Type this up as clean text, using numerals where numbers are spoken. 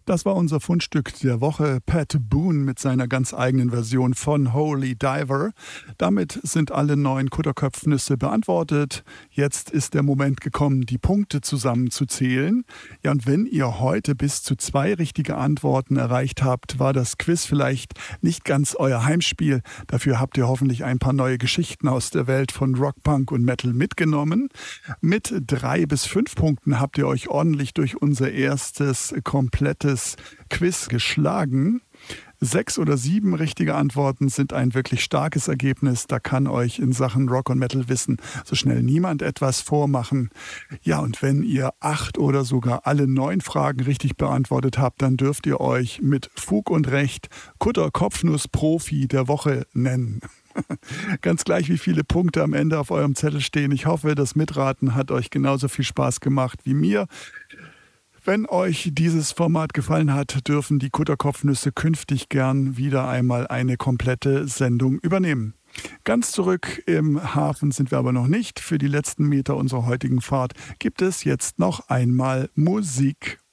Das war unser Fundstück der Woche, Pat Boone mit seiner ganz eigenen Version von Holy Diver. Damit sind alle 9 Kutterköpfnüsse beantwortet. Jetzt ist der Moment gekommen, die Punkte zusammenzuzählen. Ja, und wenn ihr heute bis zu 2 richtige Antworten erreicht habt, war das Quiz vielleicht nicht ganz euer Heimspiel. Dafür habt ihr hoffentlich ein paar neue Geschichten aus der Welt von Rock, Punk und Metal mitgenommen. Mit 3 bis 5 Punkten habt ihr euch ordentlich durch unser erstes komplettes Quiz geschlagen. 6 oder 7 richtige Antworten sind ein wirklich starkes Ergebnis. Da kann euch in Sachen Rock und Metal Wissen so schnell niemand etwas vormachen. Ja, und wenn ihr 8 oder sogar alle 9 Fragen richtig beantwortet habt, dann dürft ihr euch mit Fug und Recht Kutter-Kopfnuss-Profi der Woche nennen. Ganz gleich, wie viele Punkte am Ende auf eurem Zettel stehen. Ich hoffe, das Mitraten hat euch genauso viel Spaß gemacht wie mir. Wenn euch dieses Format gefallen hat, dürfen die Kutterkopfnüsse künftig gern wieder einmal eine komplette Sendung übernehmen. Ganz zurück im Hafen sind wir aber noch nicht. Für die letzten Meter unserer heutigen Fahrt gibt es jetzt noch einmal Musik.